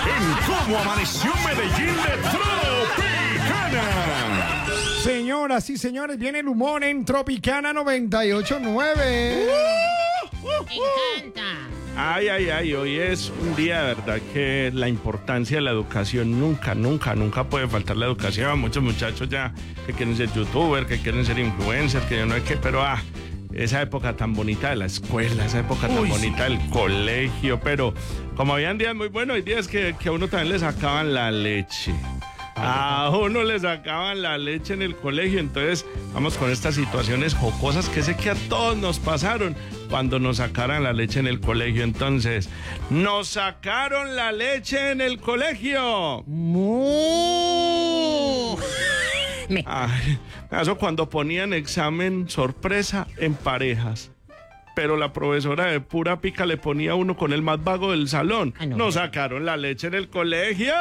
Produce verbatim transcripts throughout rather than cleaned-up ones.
en Cómo Amaneció Medellín de Tropicana. Señoras y señores, viene el humor en Tropicana noventa y ocho punto nueve. Me encanta. Ay, ay, ay, hoy es un día de verdad que la importancia de la educación nunca, nunca, nunca puede faltar la educación. Muchos muchachos ya que quieren ser youtuber, que quieren ser influencer, que yo no sé qué, pero ah, esa época tan bonita de la escuela, esa época tan Uy, bonita sí. del colegio, pero como habían días muy buenos, hay días que, que a uno también le sacaban la leche. A uno le sacaban la leche en el colegio, entonces vamos con estas situaciones jocosas que sé que a todos nos pasaron cuando nos sacaran la leche en el colegio. Entonces, nos sacaron la leche en el colegio. Mu. Me- Ay, eso cuando ponían examen sorpresa en parejas. Pero la profesora de pura pica le ponía a uno con el más vago del salón. Ah, no. Nos sacaron la leche en el colegio.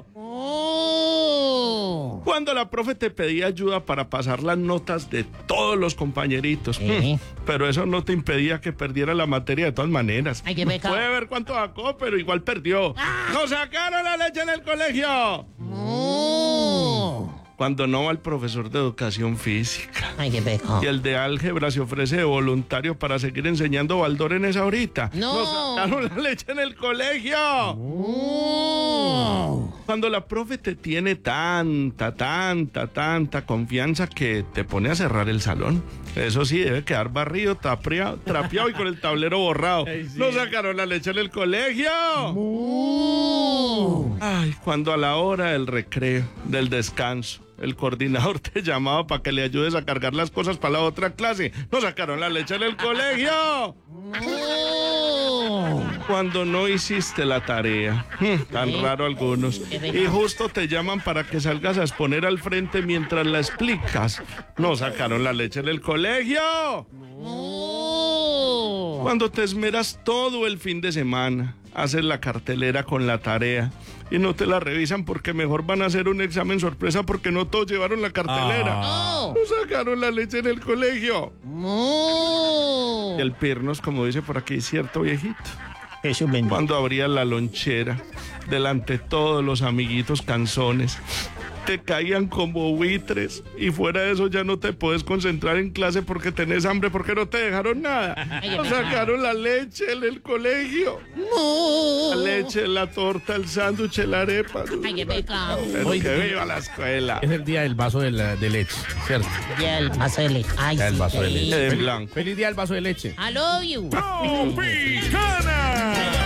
Mu. Cuando la profe te pedía ayuda para pasar las notas de todos los compañeritos. Eh. Pero eso no te impedía que perdiera la materia de todas maneras. Ay, qué pecado. Puede ver cuánto sacó, pero igual perdió. Ah. ¡Nos sacaron la leche en el colegio! Mu. Cuando no va el profesor de educación física. Ay, qué pecado. Y el de álgebra se ofrece de voluntario para seguir enseñando Baldor en esa horita. No. ¡Nos sacaron la leche en el colegio! Mu. Cuando la profe te tiene tanta, tanta, tanta confianza que te pone a cerrar el salón. Eso sí, debe quedar barrido, trapeado, trapeado y con el tablero borrado. ¡Nos sacaron la leche en el colegio! Mu. Ay, cuando a la hora del recreo, del descanso, el coordinador te llamaba para que le ayudes a cargar las cosas para la otra clase. ¡Nos sacaron la leche en el colegio! Mu. Cuando no hiciste la tarea. Tan raro algunos. Y justo te llaman para que salgas a exponer al frente mientras la explicas. ¡Nos sacaron la leche en el colegio! Mu. Cuando te esmeras todo el fin de semana, haces la cartelera con la tarea y no te la revisan porque mejor van a hacer un examen sorpresa porque no todos llevaron la cartelera. No. Nos sacaron la leche en el colegio. Mu. Y el pirnos, como dice por aquí cierto viejito, Jesús bendito. cuando abrías la lonchera, delante de todos los amiguitos canzones, te caían como buitres y fuera de eso ya no te puedes concentrar en clase porque tenés hambre, porque no te dejaron nada. Ay, Nos ay, sacaron la leche en el colegio. La leche, la torta, el sándwich, la arepa. Ay, qué pecado. Pero Hoy- que viva la escuela. Es el día del vaso de, la- de leche, ¿cierto? Ya el vaso de leche. Ay, Ya el sí, vaso de sí. leche. En blanco. Feliz día del vaso de leche. I love you. Tropicana.